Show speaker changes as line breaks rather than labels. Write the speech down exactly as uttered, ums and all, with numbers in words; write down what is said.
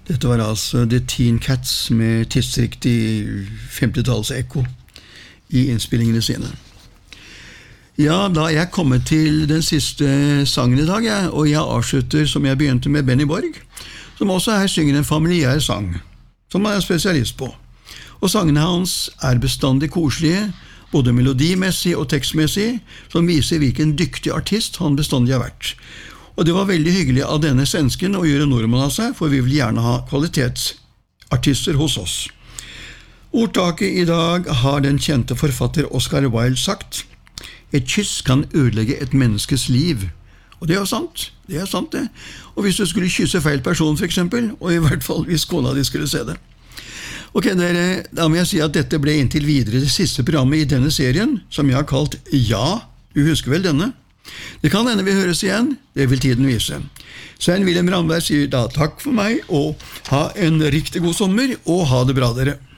Dette var altså The Teen Cats med tidsriktig femtitalls-ekko i innspillingene sine. Ja, da er jeg kommet til den siste sangen i dag, ja, og jeg avslutter som jeg begynte med Benny Borg, som også her synger en familiær sang, som han er spesialist på. Og sangene hans er bestandig koselige, både melodimessig og tekstmessig, som viser hvilken dyktig artist han bestandig har vært. Og det var veldig hyggelig av denne svensken å gjøre nordmann av seg, for vi vil gjerne ha kvalitetsartister hos oss. Ordtaket i dag har den kjente forfatter Oscar Wilde sagt: «Et kyss kan ødelegge et menneskes liv». Og det er jo sant, det er sant det. Og hvis du skulle kysse feil person for eksempel, og i hvert fall hvis kona di skulle se det. Ok, dere, da må jeg si at dette ble inntil videre det siste programmet i denne serien, som jeg har kalt Ja, du husker vel denne? Det kan hende vi høres igjen, det vil tiden vise. Svein Wilhelm Ramberg sier da takk for meg, og ha en riktig god sommer, og ha det bra dere.